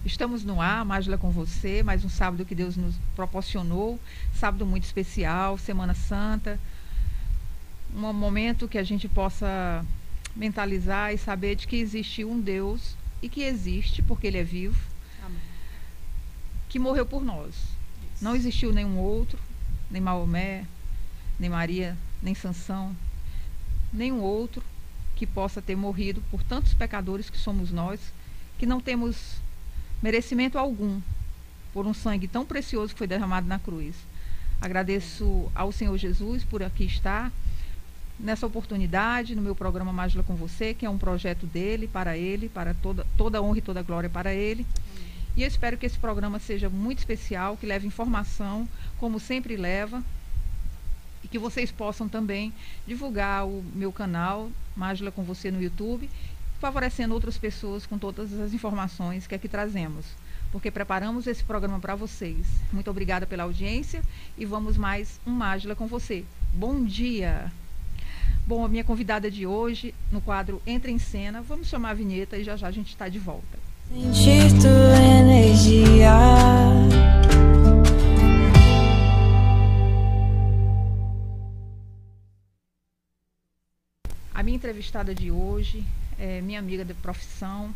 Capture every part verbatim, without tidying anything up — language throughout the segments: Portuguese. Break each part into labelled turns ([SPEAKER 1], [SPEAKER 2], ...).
[SPEAKER 1] Estamos no ar, Mágila com você, mais um sábado que Deus nos proporcionou, sábado muito especial, Semana Santa, um momento que a gente possa mentalizar e saber de que existe um Deus e que existe, porque Ele é vivo,
[SPEAKER 2] Amém.
[SPEAKER 1] Que morreu por nós.
[SPEAKER 2] Isso.
[SPEAKER 1] Não existiu nenhum outro, nem Maomé, nem Maria, nem Sansão, nenhum outro que possa ter morrido por tantos pecadores que somos nós, que não temos merecimento algum por um sangue tão precioso que foi derramado na cruz. Agradeço ao Senhor Jesus por aqui estar nessa oportunidade no meu programa Mágila com você, que é um projeto dele, para ele, para toda, toda honra e toda glória para ele. Amém. E eu espero que esse programa seja muito especial, que leve informação, como sempre leva, e que vocês possam também divulgar o meu canal Mágila com você no YouTube, favorecendo outras pessoas com todas as informações que aqui trazemos, porque preparamos esse programa para vocês. Muito obrigada pela audiência e vamos mais um Mágila com você. Bom dia! Bom, a minha convidada de hoje, no quadro Entra em Cena, vamos chamar a vinheta e já já a gente está de volta.
[SPEAKER 3] Sentir tua energia.
[SPEAKER 1] A minha entrevistada de hoje é minha amiga de profissão,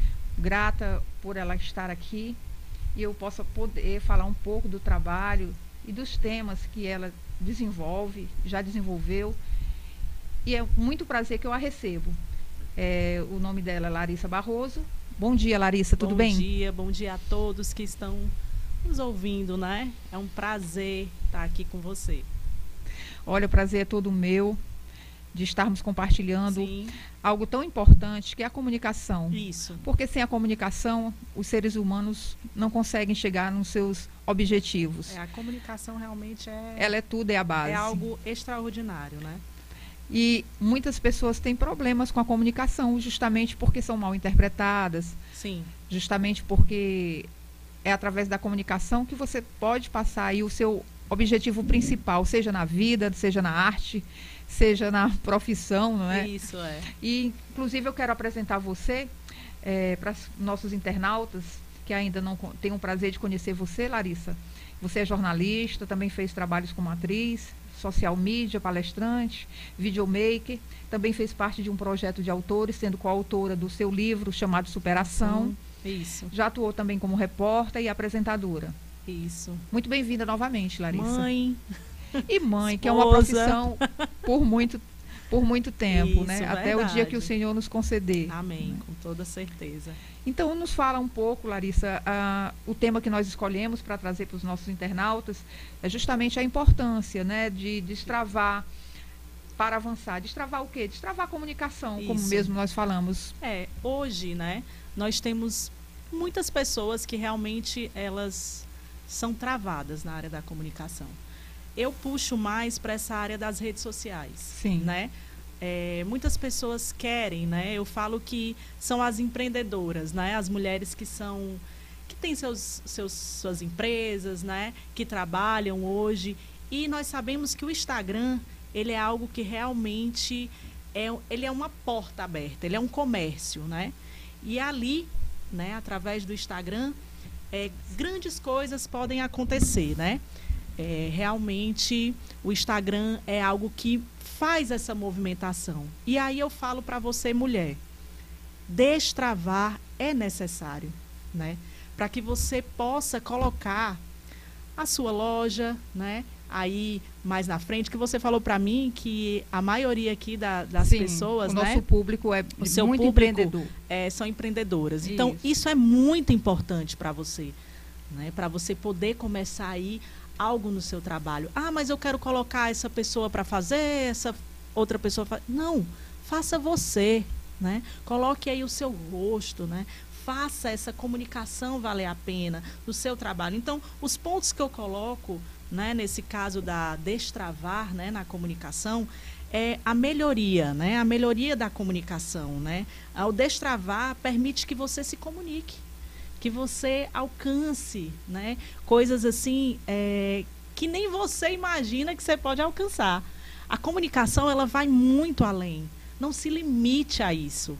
[SPEAKER 1] grata por ela estar aqui e eu possa poder falar um pouco do trabalho e dos temas que ela desenvolve, já desenvolveu, e é muito prazer que eu a recebo. É, o nome dela é Larissa Barroso. Bom dia, Larissa, tudo
[SPEAKER 2] bom
[SPEAKER 1] bem?
[SPEAKER 2] Bom dia, bom dia a todos que estão nos ouvindo, né? É um prazer estar aqui com você.
[SPEAKER 1] Olha, o prazer é todo meu de estarmos compartilhando
[SPEAKER 2] Sim.
[SPEAKER 1] algo tão importante que é a comunicação.
[SPEAKER 2] Isso.
[SPEAKER 1] Porque sem a comunicação, os seres humanos não conseguem chegar nos seus objetivos.
[SPEAKER 2] É, a comunicação realmente é...
[SPEAKER 1] Ela é tudo, é a base.
[SPEAKER 2] É algo extraordinário, né?
[SPEAKER 1] E muitas pessoas têm problemas com a comunicação, justamente porque são mal interpretadas.
[SPEAKER 2] Sim.
[SPEAKER 1] Justamente porque é através da comunicação que você pode passar aí o seu objetivo principal, seja na vida, seja na arte, seja na profissão, não é?
[SPEAKER 2] Isso, é.
[SPEAKER 1] E, inclusive, eu quero apresentar você é, para nossos internautas, que ainda não têm o prazer de conhecer você, Larissa. Você é jornalista, também fez trabalhos como atriz, social media, palestrante, videomaker, também fez parte de um projeto de autores, sendo coautora do seu livro chamado Superação.
[SPEAKER 2] Hum, isso.
[SPEAKER 1] Já atuou também como repórter e apresentadora.
[SPEAKER 2] Isso.
[SPEAKER 1] Muito bem-vinda novamente, Larissa.
[SPEAKER 2] Mãe.
[SPEAKER 1] E mãe,
[SPEAKER 2] Esposa.
[SPEAKER 1] que é uma profissão por muito, por muito tempo,
[SPEAKER 2] Isso,
[SPEAKER 1] né?
[SPEAKER 2] verdade.
[SPEAKER 1] Até o dia que o Senhor nos conceder.
[SPEAKER 2] Amém, com toda certeza.
[SPEAKER 1] Então, nos fala um pouco, Larissa, uh, o tema que nós escolhemos para trazer para os nossos internautas é justamente a importância, né, de destravar para avançar. Destravar o quê? Destravar a comunicação,
[SPEAKER 2] Isso.
[SPEAKER 1] como mesmo nós falamos.
[SPEAKER 2] É, hoje, né, nós temos muitas pessoas que realmente elas são travadas na área da comunicação. Eu puxo mais para essa área das redes sociais.
[SPEAKER 1] Sim.
[SPEAKER 2] Né? É, muitas pessoas querem, né? Eu falo que são as empreendedoras, né? As mulheres que são, que têm seus, seus, suas empresas, né? Que trabalham hoje. E nós sabemos que o Instagram, ele é algo que realmente é, ele é uma porta aberta, ele é um comércio, né? E ali, né? Através do Instagram, é, grandes coisas podem acontecer, né? É, realmente o Instagram é algo que faz essa movimentação. E aí eu falo para você, mulher, destravar é necessário, né? Para que você possa colocar a sua loja, né? Aí mais na frente, que você falou para mim que a maioria aqui da, das
[SPEAKER 1] Sim,
[SPEAKER 2] pessoas,
[SPEAKER 1] o
[SPEAKER 2] né?
[SPEAKER 1] nosso público é
[SPEAKER 2] o seu
[SPEAKER 1] muito
[SPEAKER 2] público,
[SPEAKER 1] empreendedor.
[SPEAKER 2] É, são empreendedoras.
[SPEAKER 1] Isso.
[SPEAKER 2] Então, isso é muito importante para você, né? Para você poder começar aí algo no seu trabalho. Ah, mas eu quero colocar essa pessoa para fazer, essa outra pessoa... Fa... Não, faça você, né? Coloque aí o seu rosto, né? Faça essa comunicação valer a pena no seu trabalho. Então, os pontos que eu coloco, né, nesse caso da destravar, né, na comunicação, é a melhoria, né? A melhoria da comunicação, né? O destravar permite que você se comunique, que você alcance, né, coisas assim é, que nem você imagina que você pode alcançar. A comunicação, ela vai muito além. Não se limite a isso.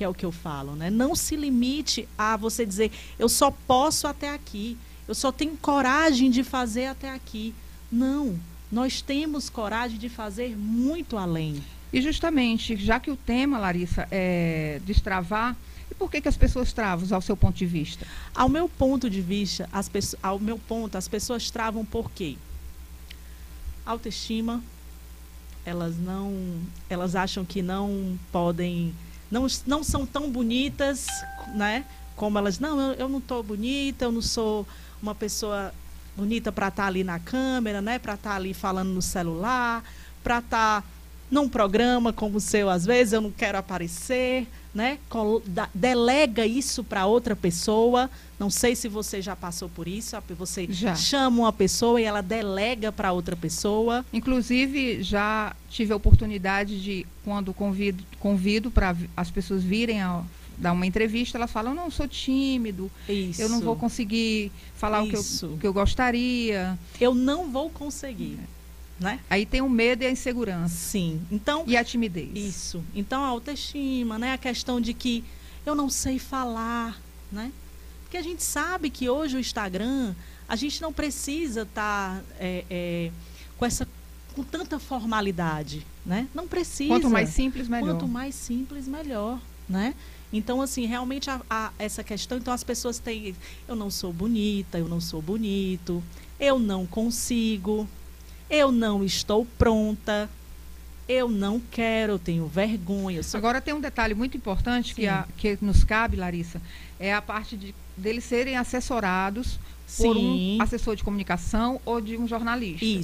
[SPEAKER 2] que é o que eu falo, né? Não se limite a você dizer, eu só posso até aqui, eu só tenho coragem de fazer até aqui. Não, nós temos coragem de fazer muito além.
[SPEAKER 1] E justamente, já que o tema, Larissa, é destravar, e por que que as pessoas travam, ao seu ponto de vista?
[SPEAKER 2] Ao meu ponto de vista, as pessoas, ao meu ponto, as pessoas travam por quê? Autoestima, elas não, elas acham que não podem, não, não são tão bonitas, né? Como elas, não, eu, eu não estou bonita, eu não sou uma pessoa bonita para estar ali na câmera, né? Para estar ali falando no celular, para estar num programa como o seu, às vezes eu não quero aparecer, né? Delega isso para outra pessoa. Não sei se você já passou por isso. Você já chama uma pessoa e ela delega para outra pessoa.
[SPEAKER 1] Inclusive, já tive a oportunidade de, quando convido, convido para as pessoas virem a dar uma entrevista, elas falam, não, eu sou tímido,
[SPEAKER 2] isso.
[SPEAKER 1] eu não vou conseguir falar o que, eu, o que eu gostaria.
[SPEAKER 2] Eu não vou conseguir. É. Né?
[SPEAKER 1] Aí tem o medo e a insegurança.
[SPEAKER 2] Sim. Então,
[SPEAKER 1] e a timidez.
[SPEAKER 2] Isso. Então, a autoestima, né? A questão de que eu não sei falar, né? Porque a gente sabe que hoje o Instagram, a gente não precisa estar tá, é, é, com, essa, com tanta formalidade, né? Não precisa.
[SPEAKER 1] Quanto mais simples, melhor.
[SPEAKER 2] Quanto mais simples, melhor, né? Então, assim, realmente a, a, essa questão, então as pessoas têm, eu não sou bonita, eu não sou bonito, eu não consigo, eu não estou pronta, eu não quero, eu tenho vergonha. Eu sou...
[SPEAKER 1] Agora tem um detalhe muito importante que, a, que nos cabe, Larissa, é a parte de deles serem assessorados Sim. por um assessor de comunicação ou de um jornalista.
[SPEAKER 2] Isso.